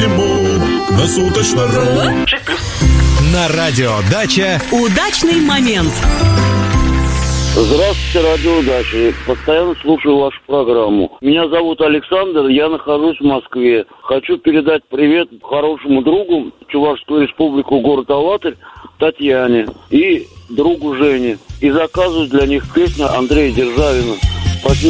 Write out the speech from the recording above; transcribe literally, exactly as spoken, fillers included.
ему на суточно-ру. На радио «Дача» удачный момент. Здравствуйте, радио «Удача». Постоянно слушаю вашу программу. Меня зовут Александр, я нахожусь в Москве. Хочу передать привет хорошему другу, Чувашскую республику, город Алатырь, Татьяне и другу Жене. И заказываю для них песню Андрея Державина. Спасибо.